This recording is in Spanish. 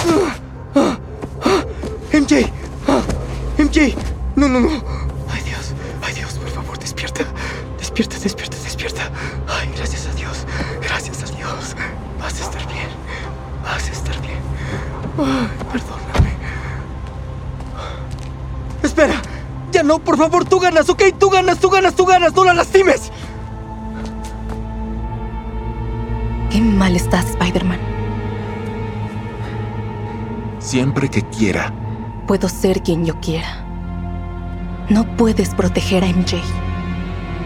MJ. MJ. No. Ay, Dios, por favor, despierta. Despierta. Ay, gracias a Dios. Vas a estar bien. Ay, perdóname. Espera. Ya no, por favor, tú ganas, ¿ok? Tú ganas. No la lastimes. Qué mal estás, Spider-Man. Siempre que quiera. Puedo ser quien yo quiera. No puedes proteger a MJ.